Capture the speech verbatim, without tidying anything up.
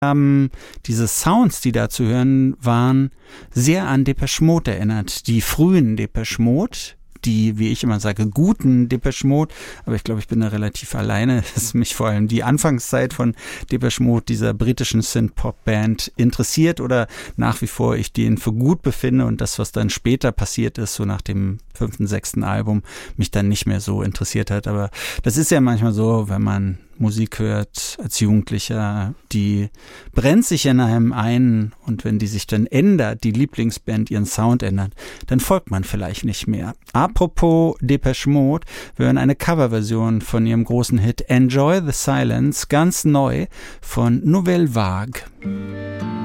Ähm, diese Sounds, die da zu hören waren, sehr an Depeche Mode erinnert. Die frühen Depeche Mode, die, wie ich immer sage, guten Depeche Mode, aber ich glaube, ich bin da relativ alleine, dass mich vor allem die Anfangszeit von Depeche Mode, dieser britischen Synth-Pop-Band, interessiert oder nach wie vor ich den für gut befinde und das, was dann später passiert ist, so nach dem fünften, sechsten Album, mich dann nicht mehr so interessiert hat. Aber das ist ja manchmal so, wenn man Musik hört als Jugendlicher, die brennt sich in einem ein und wenn die sich dann ändert, die Lieblingsband ihren Sound ändert, dann folgt man vielleicht nicht mehr. Apropos Depeche Mode, wir hören eine Coverversion von ihrem großen Hit Enjoy the Silence, ganz neu von Nouvelle Vague.